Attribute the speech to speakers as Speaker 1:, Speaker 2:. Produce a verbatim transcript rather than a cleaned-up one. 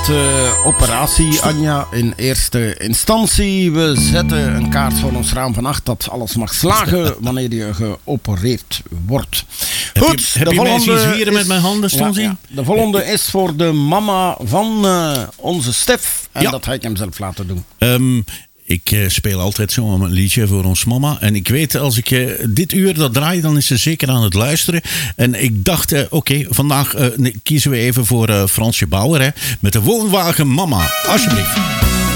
Speaker 1: de operatie, Anja, in eerste instantie. We zetten een kaart voor ons raam van acht dat alles mag slagen wanneer je geopereerd wordt. Goed,
Speaker 2: heb je, heb je mij zien zwieren met mijn handen, stond
Speaker 1: ja, ja. De volgende is voor de mama van uh, onze Stef. En ja. dat ga ik hem zelf laten doen.
Speaker 2: Um, Ik uh, speel altijd zo een liedje voor ons mama. En ik weet, als ik uh, dit uur dat draai, dan is ze zeker aan het luisteren. En ik dacht, uh, oké, okay, vandaag uh, kiezen we even voor uh, Fransje Bauer. Hè, met de woonwagen Mama. Alsjeblieft.